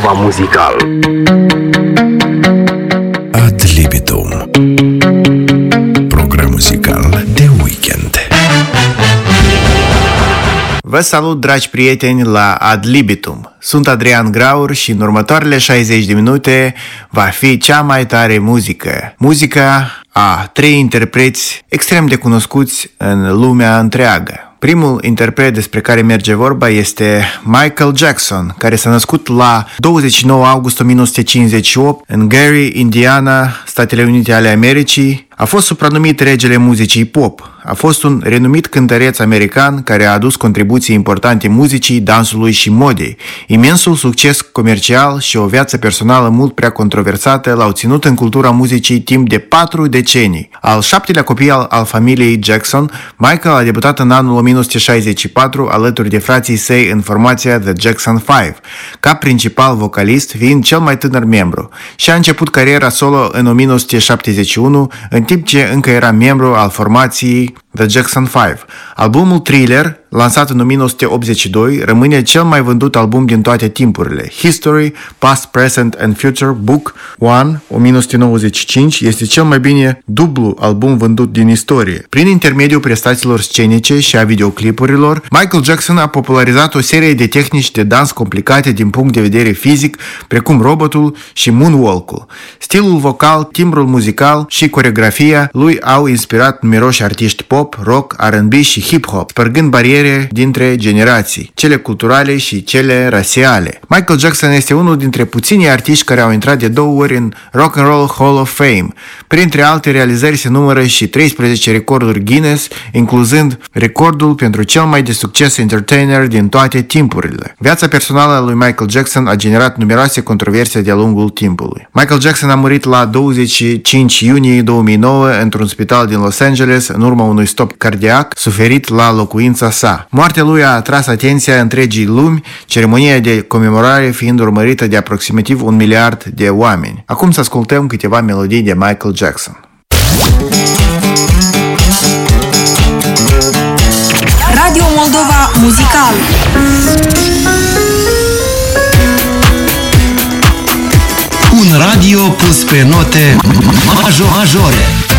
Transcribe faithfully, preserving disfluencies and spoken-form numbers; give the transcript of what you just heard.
Moldova Muzical. Ad libitum. Program muzical de weekend. Vă salut, dragi prieteni, la Ad libitum. Sunt Adrian Graur și în următoarele șaizeci de minute va fi cea mai tare muzică. Muzica a trei interpreți extrem de cunoscuți în lumea întreagă. Primul interpret despre care merge vorba este Michael Jackson, care s-a născut la douăzeci și nouă august o mie nouă sute cincizeci și opt în Gary, Indiana, Statele Unite ale Americii. A fost supranumit regele muzicii pop. A fost un renumit cântăreț american care a adus contribuții importante muzicii, dansului și modei. Imensul succes comercial și o viață personală mult prea controversată l-au ținut în cultura muzicii timp de patru decenii. Al șaptelea copil al, al familiei Jackson, Michael a debutat în anul o mie nouă sute șaizeci și patru alături de frații săi în formația The Jackson Five, ca principal vocalist, fiind cel mai tânăr membru, și a început cariera solo în o mie nouă sute șaptezeci și unu, în timp ce încă era membru al formației The Jackson Five. Albumul Thriller, lansat în o mie nouă sute optzeci și doi, rămâne cel mai vândut album din toate timpurile. History, Past, Present and Future, Book One, o mie nouă sute nouăzeci și cinci, este cel mai bine dublu album vândut din istorie. Prin intermediul prestațiilor scenice și a videoclipurilor, Michael Jackson a popularizat o serie de tehnici de dans complicate din punct de vedere fizic, precum robotul și moonwalk-ul. Stilul vocal, timbrul muzical și coreografia lui au inspirat numeroși artiști pop, rock, R and B și hip-hop, spărgând bariere dintre generații, cele culturale și cele rasiale. Michael Jackson este unul dintre puținii artiști care au intrat de două ori în Rock and Roll Hall of Fame. Printre alte realizări se numără și treisprezece recorduri Guinness, incluzând recordul pentru cel mai de succes entertainer din toate timpurile. Viața personală a lui Michael Jackson a generat numeroase controverse de-a lungul timpului. Michael Jackson a murit la douăzeci și cinci iunie două mii nouă într-un spital din Los Angeles în urma unui stop cardiac suferit la locuința sa. Moartea lui a atras atenția întregii lumi, ceremonia de comemorare fiind urmărită de aproximativ un miliard de oameni. Acum să ascultăm câteva melodii de Michael Jackson. Radio Moldova Muzical. Un radio pus pe note majore.